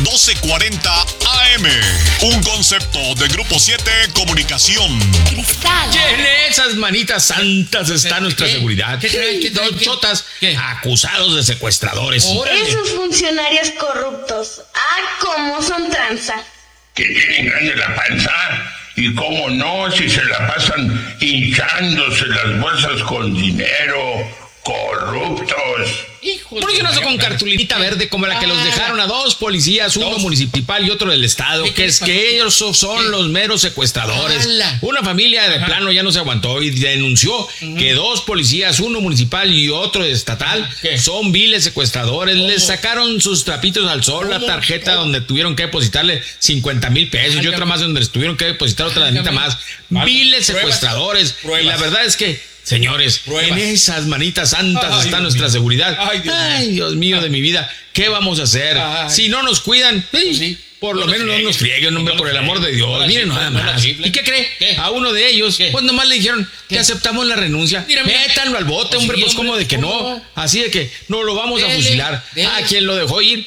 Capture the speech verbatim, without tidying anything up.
doce cuarenta A M. Un concepto de Grupo siete Comunicación. Cristal. Y en esas manitas santas está nuestra ¿Qué? seguridad. ¿Qué trae? ¿Qué trae? Dos ¿Qué? chotas ¿Qué? acusados de secuestradores. Órale. Esos funcionarios corruptos. Ah, cómo son tranza. Que tienen grande la panza. Y cómo no, si se la pasan hinchándose las bolsas con dinero. Corruptos. Hijos ¿Por qué de no hace María con Blanca? cartulita verde como la que los Ah. dejaron a dos policías, uno Dos. municipal y otro del estado? ¿Qué, Que qué es les que pasó? ellos so- son ¿Qué? los meros secuestradores. ¡Hala! Una familia de Ajá. plano ya no se aguantó y denunció que dos policías, uno municipal y otro estatal, ¿Qué? son viles secuestradores. Les sacaron sus trapitos al sol, la ¿Cómo? tarjeta ¿Cómo? donde tuvieron que depositarle cincuenta mil pesos y Válgame. otra más donde les tuvieron que depositar otra danita Válgame. más. Válgame. Viles Pruebas. secuestradores. Pruebas. Y la verdad es que, señores, Pruebas. en esas manitas santas Ay, está Dios nuestra mío. seguridad. Ay, Dios mío. Ay, Dios mío de mi vida, ¿qué vamos a hacer? Ay. Si no nos cuidan, sí, sí. por No lo nos menos no frieguen. nos frieguen, hombre, No por nos el amor de frieguen. Dios. No la Miren chiflen, nada no la más. chiflen. ¿Y qué cree? ¿Qué? A uno de ellos, ¿Qué? pues nomás le dijeron ¿Qué? que aceptamos la renuncia. Mira, mira. Métanlo al bote, Pues hombre, sí, pues hombre, como de que ¿cómo no. no? Así de que no lo vamos a Dele, fusilar. dele. A quien lo dejó ir